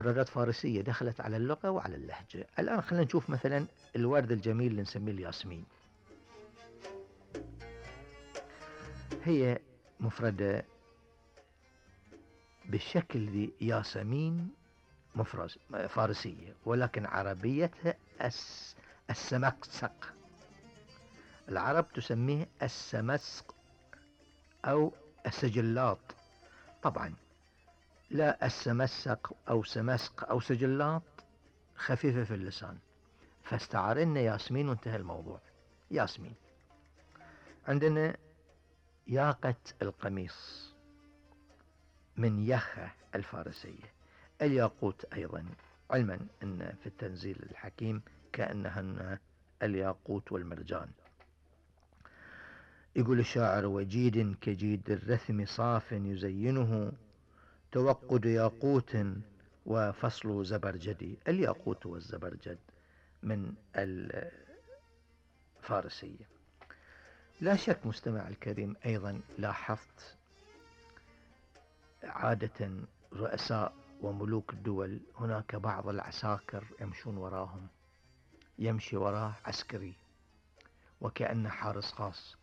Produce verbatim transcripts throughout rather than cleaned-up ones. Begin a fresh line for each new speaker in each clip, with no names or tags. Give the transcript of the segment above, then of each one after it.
مفردات فارسية دخلت على اللغة وعلى اللهجة. الآن خلينا نشوف مثلا الورد الجميل اللي نسميه الياسمين. هي مفردة بالشكل ذي ياسمين، مفرز فارسية، ولكن عربيتها الس السمسق. العرب تسميه السمسق أو السجلات. طبعا لا، السمسق أو سمسق أو سجلات خفيفة في اللسان، فاستعارنا ياسمين وانتهى الموضوع. ياسمين. عندنا ياقة القميص من يخة الفارسية. الياقوت أيضا، علما أن في التنزيل الحكيم كأنهن الياقوت والمرجان. يقول الشاعر: وجيد كجيد الرثم صاف يزينه، توقد ياقوت وفصل زبرجدي. الياقوت والزبرجد من الفارسية. لا شك مستمع الكريم أيضا لاحظت عادة رؤساء وملوك الدول هناك بعض العساكر يمشون وراهم، يمشي وراه عسكري وكأنه حارس خاص.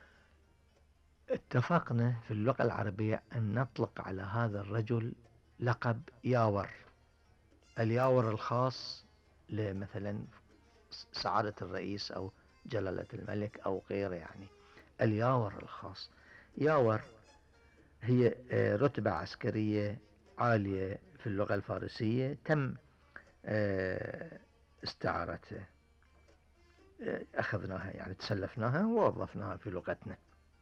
اتفقنا في اللغة العربية أن نطلق على هذا الرجل لقب ياور. الياور الخاص لمثلا سعادة الرئيس أو جلالة الملك أو غيره، يعني الياور الخاص. ياور هي رتبة عسكرية عالية في اللغة الفارسية تم استعارتها، أخذناها يعني تسلفناها ووظفناها في لغتنا.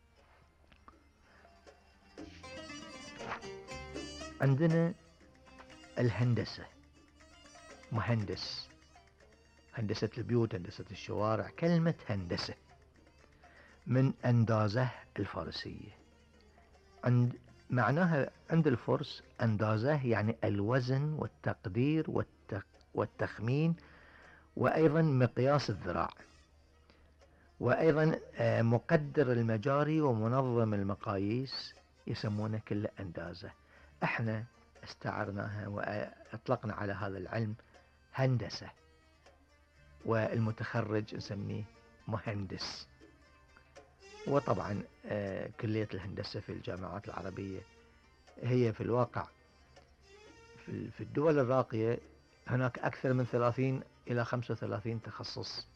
عندنا الهندسة، مهندس، هندسة البيوت، هندسة الشوارع. كلمة هندسة من أندازة الفارسية. عند معناها عند الفرس أندازة يعني الوزن والتقدير والتق والتخمين، وأيضا مقياس الذراع، وأيضا مقدر المجاري ومنظم المقاييس، يسمونه كله أندازة. احنا استعرناها وأطلقنا على هذا العلم هندسة، والمتخرج نسميه مهندس. وطبعا كلية الهندسة في الجامعات العربية هي في الواقع في الدول الراقية هناك أكثر من ثلاثين إلى خمسة وثلاثين تخصص.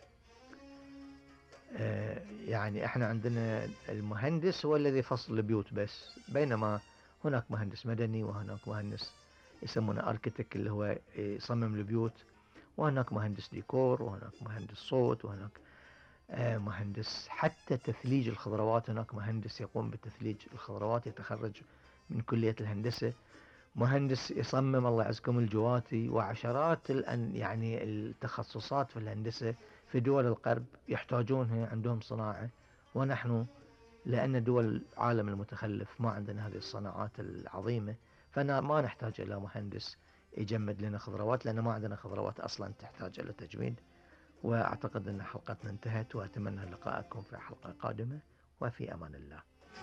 يعني احنا عندنا المهندس هو الذي فصل البيوت بس، بينما هناك مهندس مدني، وهناك مهندس يسمونه اركيتكت اللي هو يصمم البيوت، وهناك مهندس ديكور، وهناك مهندس صوت، وهناك مهندس حتى تثليج الخضروات. هناك مهندس يقوم بتثليج الخضروات يتخرج من كلية الهندسة، مهندس يصمم الله يعزكم الجواتي، وعشرات يعني التخصصات في الهندسة في دول الغرب يحتاجونها، عندهم صناعة. ونحن لأن دول العالم المتخلف ما عندنا هذه الصناعات العظيمة، فأنا ما نحتاج إلى مهندس يجمد لنا خضروات، لأن ما عندنا خضروات أصلا تحتاج إلى تجميد. وأعتقد أن حلقتنا انتهت، وأتمنى لقاءكم في حلقة قادمة، وفي أمان الله.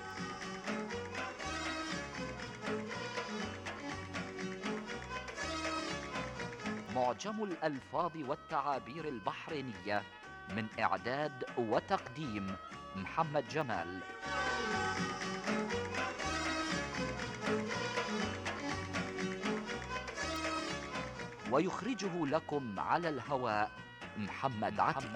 معجم الألفاظ والتعابير البحرينية، من إعداد وتقديم محمد جمال. ويخرجه لكم على الهواء محمد عتيق.